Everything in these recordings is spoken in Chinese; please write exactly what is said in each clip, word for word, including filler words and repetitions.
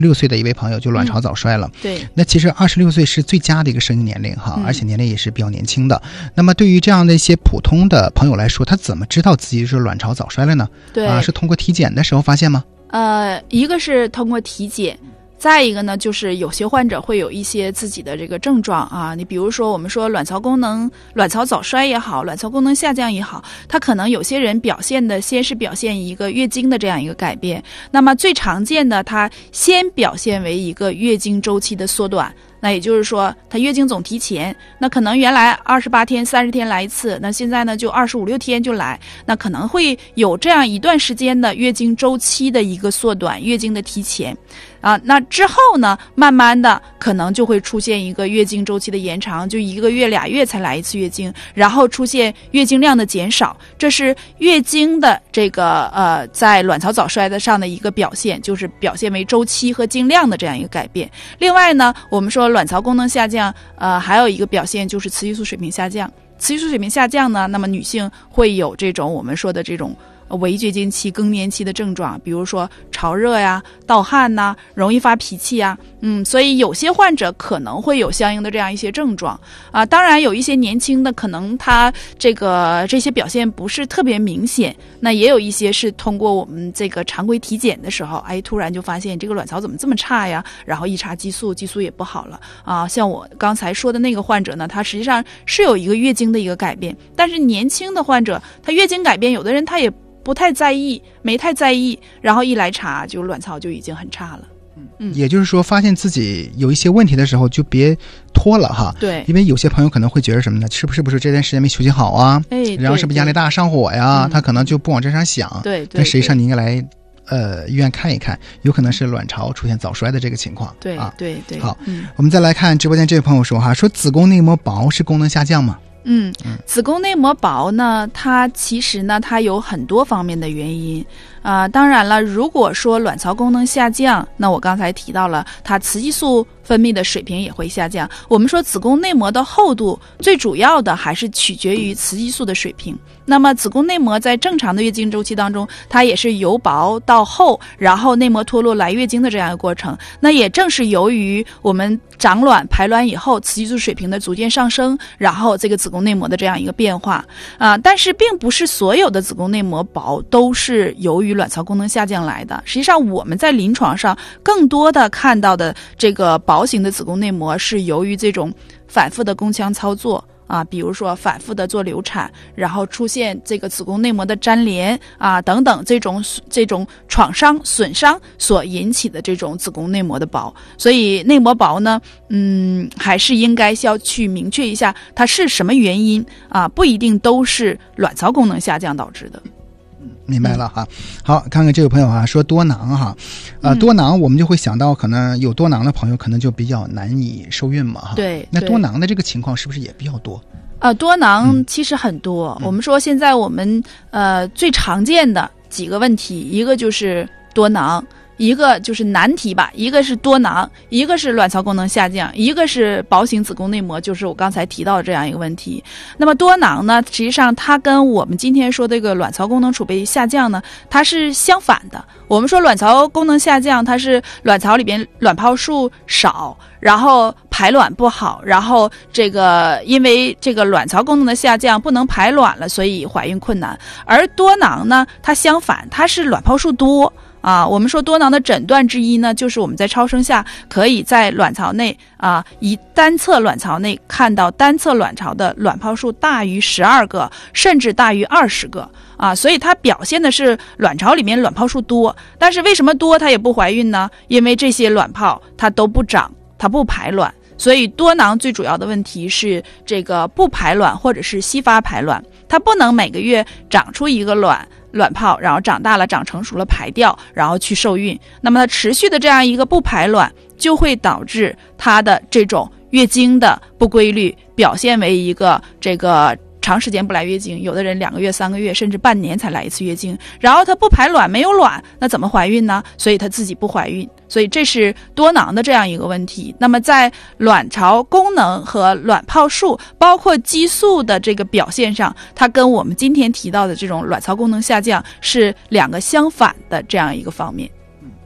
六岁的一位朋友就卵巢早衰了、嗯、 对， 那其实二十六岁是最佳的一个生育年龄哈、嗯，而且年龄也是比较年轻的。那么对于这样的一些普通的朋友来说，他怎么知道自己是卵巢早衰了呢？ 对啊，是通过体检的时候发现吗？ 呃，一个是通过体检，再一个呢，就是有些患者会有一些自己的这个症状啊，你比如说我们说卵巢功能、卵巢早衰也好，卵巢功能下降也好，它可能有些人表现的先是表现一个月经的这样一个改变，那么最常见的，它先表现为一个月经周期的缩短。那也就是说，她月经总提前，那可能原来二十八天、三十天来一次，那现在呢就二十五六天就来，那可能会有这样一段时间的月经周期的一个缩短，月经的提前，啊，那之后呢，慢慢的可能就会出现一个月经周期的延长，就一个月、俩月才来一次月经，然后出现月经量的减少，这是月经的这个呃在卵巢早衰的上的一个表现，就是表现为周期和经量的这样一个改变。另外呢，我们说卵巢功能下降，呃，还有一个表现就是雌激素水平下降。雌激素水平下降呢，那么女性会有这种我们说的这种围绝经期、更年期的症状，比如说潮热呀、盗汗呐、容易发脾气呀，嗯，所以有些患者可能会有相应的这样一些症状啊。当然，有一些年轻的可能他这个这些表现不是特别明显，那也有一些是通过我们这个常规体检的时候，哎，突然就发现这个卵巢怎么这么差呀？然后一查激素，激素也不好了啊。像我刚才说的那个患者呢，他实际上是有一个月经的一个改变，但是年轻的患者他月经改变，有的人他也不太在意，没太在意，然后一来查就卵巢就已经很差了。嗯， 也就是说发现自己有一些问题的时候就别拖了哈。 对， 因为有些朋友可能会觉得什么呢？是不是不是这段时间没休息好啊？ 哎， 然后是不是压力大上火呀？ 嗯、 他可能就不往这上想。 对 对, 对， 但实际上你应该来呃医院看一看，有可能是卵巢出现早衰的这个情况。 对啊， 对对。 好、 嗯， 我们再来看直播间这位朋友说哈，说子宫内膜薄是功能下降吗？ 嗯，子宫内膜薄呢，它其实呢，它有很多方面的原因啊、呃。当然了，如果说卵巢功能下降，那我刚才提到了，它雌激素分泌的水平也会下降。我们说子宫内膜的厚度，最主要的还是取决于雌激素的水平。那么子宫内膜在正常的月经周期当中，它也是由薄到厚，然后内膜脱落来月经的这样一个过程。那也正是由于我们长卵排卵以后，雌激素水平的逐渐上升，然后这个子宫内膜的这样一个变化啊、呃，但是并不是所有的子宫内膜薄都是由于卵巢功能下降来的。实际上我们在临床上更多的看到的这个薄型的子宫内膜是由于这种反复的宫腔操作啊，比如说反复的做流产，然后出现这个子宫内膜的粘连啊等等这种这种创伤损伤所引起的这种子宫内膜的薄。所以内膜薄呢，嗯，还是应该要去明确一下它是什么原因啊，不一定都是卵巢功能下降导致的。 明白了哈。好，看看这位朋友啊，说多囊哈，呃，多囊我们就会想到可能有多囊的朋友可能就比较难以受孕嘛哈。 对， 那多囊的这个情况是不是也比较多？ 呃，多囊其实很多。嗯、我们说现在我们呃最常见的几个问题，一个就是多囊。一个就是难题吧，一个是多囊，一个是卵巢功能下降，一个是薄型子宫内膜，就是我刚才提到的这样一个问题。那么多囊呢，实际上它跟我们今天说这个卵巢功能储备下降呢，它是相反的。我们说卵巢功能下降，它是卵巢里边卵泡数少，然后排卵不好，然后这个因为这个卵巢功能的下降不能排卵了，所以怀孕困难。而多囊呢，它相反，它是卵泡数多。啊，我们说多囊的诊断之一呢，就是我们在超声下可以在卵巢内啊，以单侧卵巢内看到单侧卵巢的卵泡数大于十二个，甚至大于二十个啊，所以它表现的是卵巢里面卵泡数多。但是为什么多它也不怀孕呢？因为这些卵泡它都不长，它不排卵。所以多囊最主要的问题是这个不排卵或者是稀发排卵，它不能每个月长出一个卵卵泡，然后长大了长成熟了排掉，然后去受孕。那么它持续的这样一个不排卵，就会导致它的这种月经的不规律表现为一个这个长时间不来月经，有的人两个月、三个月甚至半年才来一次月经，然后她不排卵没有卵，那怎么怀孕呢？所以她自己不怀孕，所以这是多囊的这样一个问题。那么在卵巢功能和卵泡数包括激素的这个表现上，它跟我们今天提到的这种卵巢功能下降是两个相反的这样一个方面。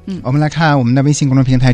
嗯， 我们来看我们的微信公众平台。